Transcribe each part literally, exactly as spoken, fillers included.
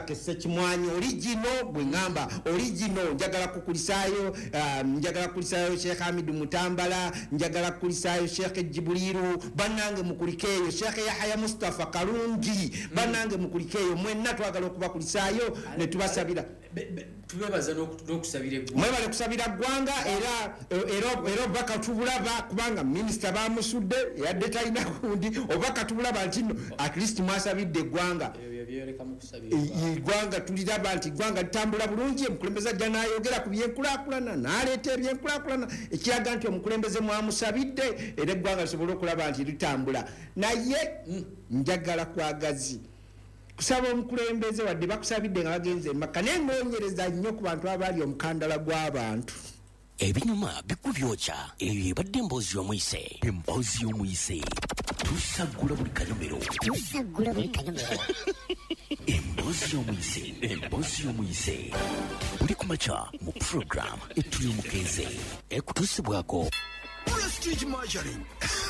Sekimwanyi original bwe ngamba original njagala kukulisaayo um, njagala kukulisaayo Sheikh Hamid Mutambala njagala kukulisaayo Sheikh Jibrilu banange mukulikeyo Sheikh Yahya Mustafa Kalungi banange mukulikeyo mwenna twagala okubakulisaayo ne tubasabira tubebaza n'okusabira eggwanga mwebale kusabira ggwanga era era era baka tubulaba kubanga minisita bamusudde yadde talina kundi obaka tubulaba nti at least mwasabidde eggwanga igwanga tuliraba nti gwanga litambula bulungi omukulembeze ajja n'ayogera ku byenkulaakulana n'aleeta ebyenkulaakulana ekiraga nti omukulembeze mwamusabidde era eggwanga lisobole okulaba nti litambula naye njagala kwagazi kusaba omukulembeze wadde bakusabidde nga bagenze maka naye ngoonyereza nnyo ku bantu abaali omukandala gw'abantu ebinyuma bikubyokya eyo ebadde emboozi y'omuyise emboozi y'omuyise tusagula buli kanyomero tusagula buli kanyomero emboozi y'omuyise emboozi y'omuyise buli kumakya mu program etuli omukeeze ekutuusibwako Prestige Margarine.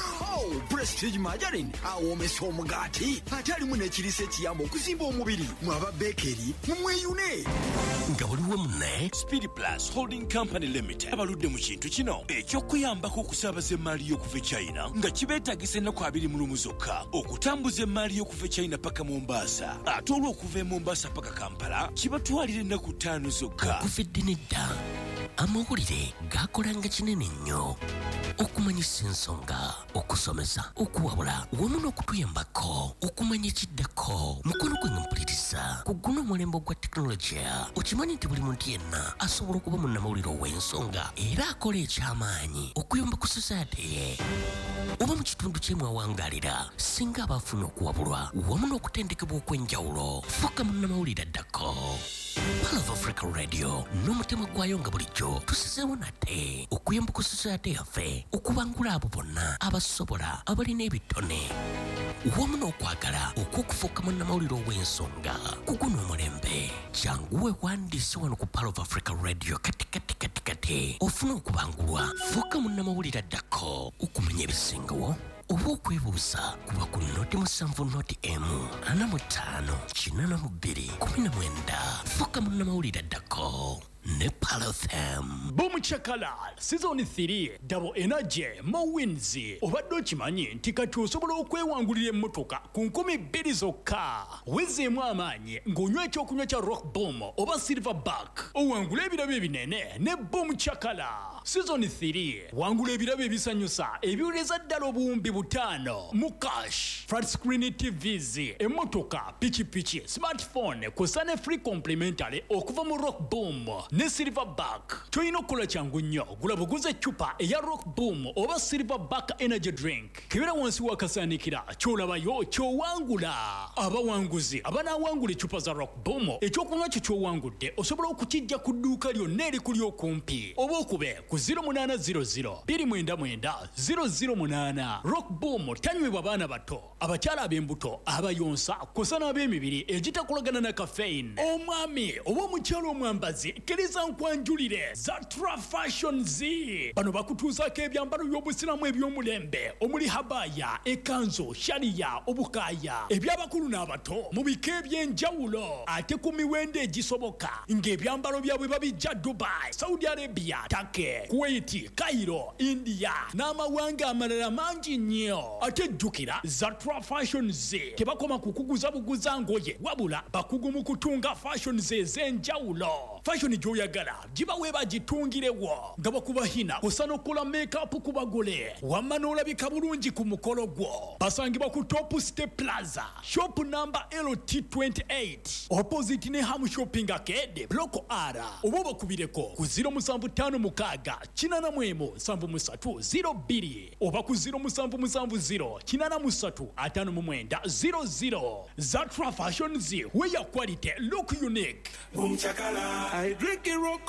Oh, Prestige Margarine. Awomesa omugaati. Ate alimu n'ekiriisa ekiyamba okuzimba omubiri. Mwaba bakery mumweyune. Nga waliwo munne Speed Plus Holding Company Limited abaludde mu kintu kino ekyokuyambako okusaabaza emmaali y'okuva e China nga kibeetagisa ennaku abiri mu lumu zokka okutambuza emmaali y'okuva e China paka Mombasa ate olw'okuva e Mombasa paka Kampala kibatwalira ennaku ttaano zokka. Okuvidde nedda amawulire gaakolanga kinene nnyo okumanyisa ensonga okusomesa okuwabula wamu n'okutuyambako okumanya ekiddako mukono gwe nga mpuliriza ku guno omulembe gwa tekinologiya okimanyi nti buli muntu yenna asobola okuba munnamawulire ow'ensonga era akola eky'amaanyi okuyamba ku society ye oba mu kitundu kyemwawangaalira singa abaafuna okuwabulwa wamu n'okutendekebwa okw'enjawulo fuuka munnamawulire addako Pearl of Africa Radio n'omutima gwayo nga bulijjo tusizeewo nate okuyamba ku society yaffe okubangula abo bonna abasobola abalina ebitone wamu n'okwagala okw'okufuuka munnamawulire ow'ensonga ku guno omulembe kyanguwe wandiise wano ku Pearl of Africa Radio kati kati kati kati ofuna okubangulwa fuuka munnamawulire addako okumanya ebisingawo oba okwebuuza kuba ku noti musanvu noti emu ana mu ttaano kinana mu bbiri kumi na mwenda fuuka munnamawulire addako ne Pearl F M. Boom Chakala Season three Double Energy Mo Wins. Obadde okimanyi nti kati osobola okwewangulira emmotoka ku nkumi bbiri zokka wezeemu amaanyi ng'onywa ekyokunywa kya Rock Boom oba Silverback owangula ebirabo ebinene ne Boom Chakala Season three wangula ebirabo ebisanyusa ebiwuleza ddala obuwumbi butaano mu cash flat screen T Vs emmotoka pikipiki smartphone kw'ossa ne free complimentary okuva mu Rock Boom ne Silverback. Tuyina okukola kyangu nnyo gula buguze eccupa eya Rock Boom oba Silverback energy drink kibera wansi wakasaanikira kyolabayo kyowangula abawanguzi abanaawangula eccupa za Rock Boom ekyokunywa kyo kyowangudde osobola okukijja ku dduuka lyonna erikuli okumpi oba okube ku zero munana zero zero two nine nine zero zero munana. Rock Boom tanywebwa baana bato abakyala ab'embuto abayonsa kw'ossa n'ab'emibiri egitakolagana na caffeine omwami oba omukyala omwambazi kiriza nkwanjulire Zatra Fashion Z bano bakutuuzaako ebyambalo by'obusiramu eby'omulembe omuli habaya ekanzo shariya obukaaya eby'abakulu n'abato mu bika eby'enjawulo ate ku miwendo egisoboka ng'ebyambalo byabwe babijja Dubai, Saudi Arabia, Turkey, Kuwait, Cairo, India n'amawanga amalala mangi nnyo. Ate jjukira Zatra Fashion Z tebakoma kukuguza buguza ngoye wabula bakugu mu kutunga fashion Z ez'enjawulo. Fashion gy'oyagala giba weeba gitungirewo nga bakubahina osana okukola make-up ku bagole wamma n'olabika bulungi ku mukolo gwo. Basangibwa ku Top Step Plaza shop number L T twenty-eight opposite ne Ham Shopping Arcade Block R oba bakubireko ku zero seven five six kinana mwemu seven three zero two oba ku zero seven seven zero kinana three atano mwenda zero zero. Zatra Fashion Z where your quality look unique. Boom Chakala I drink a rock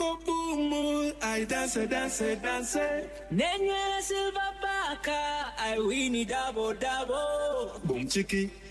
boom I dance dance dance Nenywe Silverback I win it double double Boom Chiki